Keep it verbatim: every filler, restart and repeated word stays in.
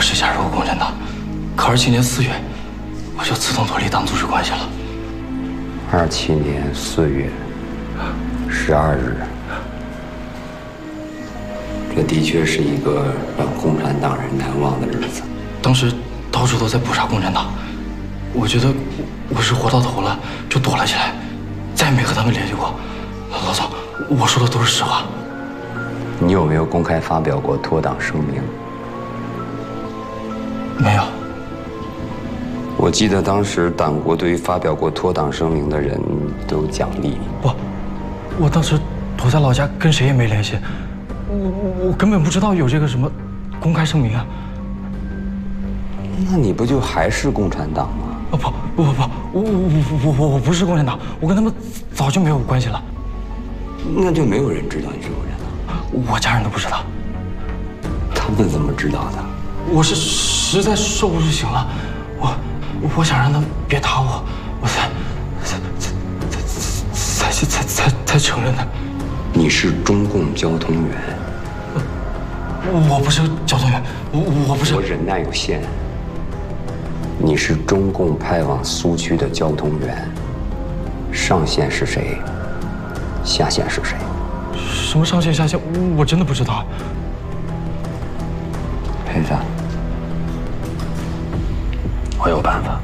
是加入过共产党，可二七年四月我就自动脱离党组织关系了。 二七年四月十二日，这的确是一个让共产党人难忘的日子。 当时到处都在捕杀共产党，我觉得我是活到头了，就躲了起来，再也没和他们联系过。老总，我说的都是实话。 你有没有公开发表过脱党声明？ 没有。 我记得当时党国对于发表过脱党声明的人都有奖励。 不，我当时躲在老家，跟谁也没联系，我我我根本不知道有这个什么公开声明啊。 那你不就还是共产党吗？ 哦不不不不，我我我我我不是共产党，我跟他们早就没有关系了。 那就没有人知道你是共产党。 我家人都不知道。 他们怎么知道的？ 我是实在受不行了，我我想让他们别打我，我才才才才才才才承认的。 你是中共交通员。 我不是交通员，我我不是。 我忍耐有限。你是中共派往苏区的交通员，上线是谁？下线是谁？ 什么上线下线，我真的不知道。 裴凡，我有办法。